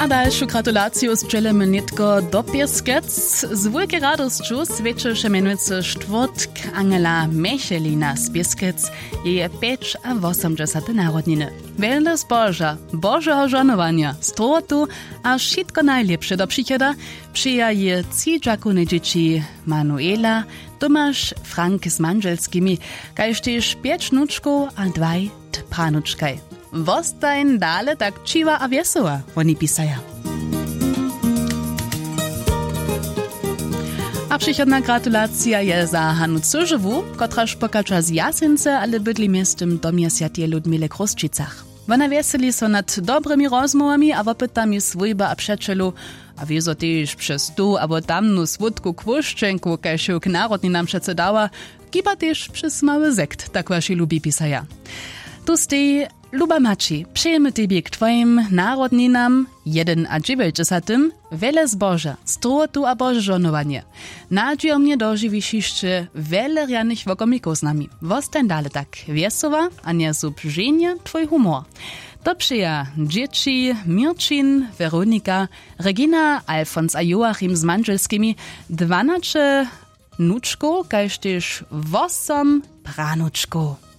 A dalszą gratulację strzelimy nitko do Pieskec. Z wielkiej radostью świadczy się mianujcy Sztwórtk Angela Mechelina z Pieskec, jej 85. narodniny. Wiele zboża, Bożego żonowania, strotu, a wszystko najlepsze do przychoda przyja je cidżakune dzieci Manuela, Tomasz, Frank z Manżelskimi, kajż też 5 wnuczków a 2 pranuczkaj. Wostań dale tak čiva a wesoła, oni pisaja. A przychodna gratulacja je za Hanu Cużowu, kotraż pokacza z Jasence, ale bydli miestem domie Świętej Ludmile Kruszczycach. Ona weseli so nad dobrymi rozmowami a wopytami swojba a przyjacielu, a wieso też przez tu abo tamnu swódku kwuszczenku, kajsiu k narodninam przece dała, kiba też przez mały zekt, tak wasi lubi pisaja. Tu stej Luba Maci, přejemy tebie k twoim narodninam, 91, wiele zboża, strotu a Boże żonowanie. Nadziej o mnie dożywisz jeszcze wiele rjanych wokomików z nami. Wostań dale tak wiesowa, a nie zubrzenie twój humor. To przyja dzieci Mirczin, Weronika, Regina, Alfons a Joachim z Manżelskimi, 12 nuczków, kajż też 8 pranuczków.